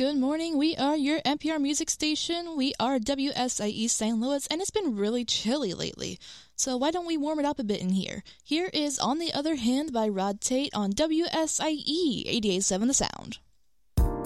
good morning. We are your NPR music station. We are WSIE St. Louis, and it's been really chilly lately. So why don't we warm it up a bit in here? Here is On the Other Hand by Rod Tate on WSIE 88.7 The Sound.